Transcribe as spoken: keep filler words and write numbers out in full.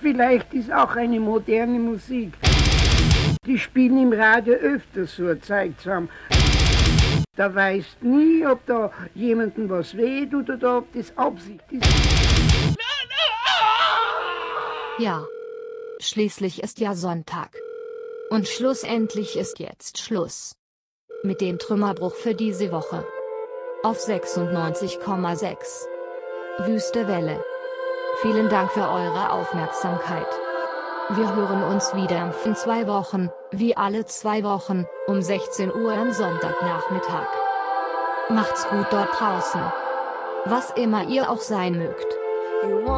Vielleicht ist auch eine moderne Musik. Die spielen im Radio öfter so ein Zeug zusammen. Da weißt nie, ob da jemandem was weh tut oder ob das Absicht ist. Ja. Schließlich ist ja Sonntag. Und schlussendlich ist jetzt Schluss. Mit dem Trümmerbruch für diese Woche. Auf sechsundneunzig Komma sechs. Wüste Welle. Vielen Dank für eure Aufmerksamkeit. Wir hören uns wieder in zwei Wochen, wie alle zwei Wochen, um sechzehn Uhr am Sonntagnachmittag. Macht's gut dort draußen. Was immer ihr auch sein mögt.